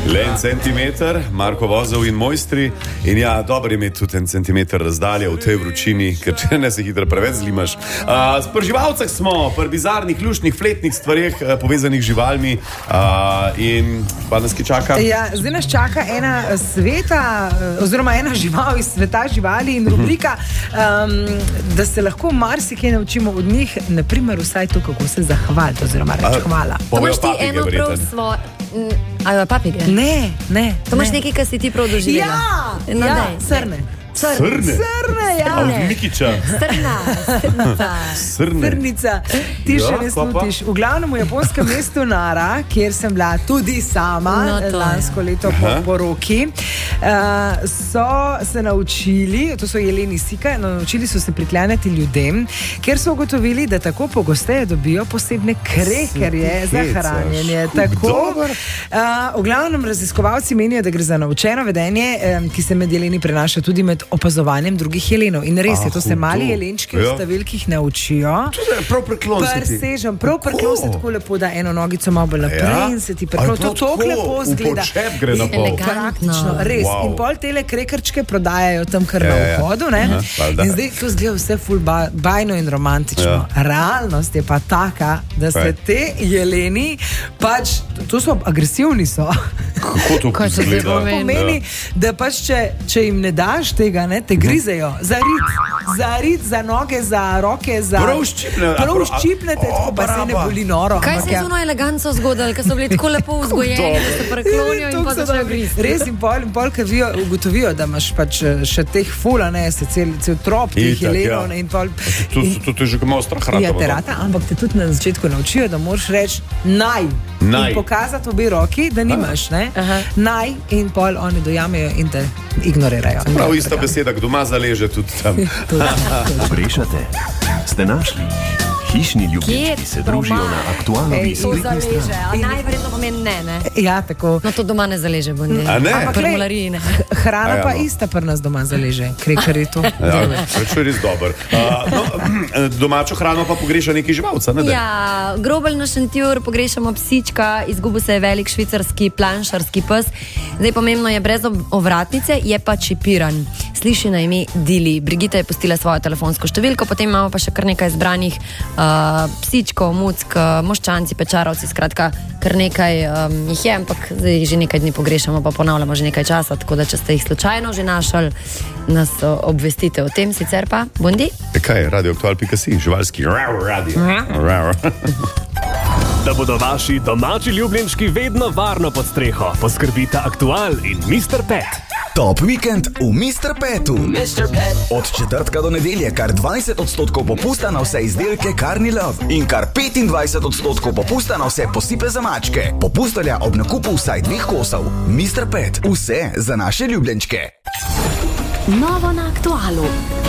Le 1 centimeter, Marko Vozov in mojstri. In ja, dobro je imeti tudi 1 centimeter razdalje v tej vročini, ker če ne se hitro preveč zlimaš. Pri živalcah smo, pri bizarnih, luštnih, fletnih stvarih povezanih z živalmi. In pa nas ki čaka? Ja, zdaj nas čaka ena sveta, oziroma ena žival iz sveta živali in rubrika, da se lahko marsikaj naučimo od njih, naprimer vsaj to, kako se zahvaliti, oziroma reči hvala. To imaš ti eno prav svoje... papige? Ne. To imaš nekaj, kar si ti prav doživela? Ja, srne. Srne, ja. A od Mikiča? Srnica. Ti še ne slutiš. V glavnem v japonskem mestu Nara, kjer sem bila tudi sama lansko leto po poroki, so se naučili, to so jeleni sika, naučili so se priklanjati ljudem, ker so ugotovili, da tako pogosteje dobijo posebne krekerje za hranjenje. V glavnem raziskovalci menijo, da gre za naučeno vedenje, ki se med jeleni prenaša tudi med opazovanjem drugih jelenov. In res je, to se mali jelenčki v stavilkih naučijo. Prav preklonsiti. Prav preklonsiti tako lepo, da eno nogico malo bolj naprej in se ti preklonsiti. To tako lepo zgleda. V počep gre na pol. Praktično, res. Wow. In pol tele krekerčke prodajajo tam kar na vhodu, ne? In zdaj to zgleda vse ful bajno in romantično. Realnost je pa taka, da se te jeleni pač, to so agresivni so. Kako to zgleda? To pomeni, da pač če jim ne daš tega, te grizejo. Za rit, za noge, za roke, za... Prav ščipnete, tako pa se ne boli noro. Kaj se je z ono eleganco zgodilo, ker so bili tako lepo vzgojeni, da se preklonijo in pa začnejo gristi? Res in pol, ker ugotovijo, da imaš pač še teh fula, se cel trop teh jelenov in pol... To je že malo strah rata. Ja, te rata, ampak te tudi na začetku naučijo, da moraš reči naj. In pokazati obe roki, da nimaš, ne? Naj in pol oni dojamejo in te ignorirajo. Prav ista beseda, kdo doma zaleže tudi tam. Pogrešate? Ste našli? Hišni ljubimci se družijo na aktualnovi spletni strani. Najverjetno pomeni ne. Ja, tako. No to doma ne zaleže, bondi. A ne? Prmulariji ne. Hrana pa ista pri nas doma zaleže. Kreker je to. Ja, to je res dober. Domačo hrano pa pogreša neki živalca, ne? Ja, Grobelj na Šentjur, pogrešamo psička, izgubil se je velik švicarski planšarski pes. Zdaj pomembno je brez ovratnice, je pa čipiran. Sliši na ime Dili. Brigita je pustila svojo telefonsko številko, potem imamo pa še kar nekaj zbranih psičkov, muck, moščanci, pečarovci, skratka, kar nekaj jih je, ampak zdaj jih že nekaj dni pogrešamo, pa ponavljamo že nekaj časa, tako da če ste jih slučajno že našli, nas obvestite o tem, sicer pa, Bondi? Kaj, radioaktual.si, živalski radio. Da bodo vaši domači ljubljenčki vedno varno pod streho, poskrbita Aktual in Mr. Pet. Top vikend v Mr. Petu. Od četrtka do nedelje kar 20% popusta na vse izdelke Carni Love in kar 25% popusta na vse posipe za mačke. Popust velja ob nakupu vsaj 2 kosov. Mr. Pet, vse za naše ljubljenčke. Novo na Aktualu.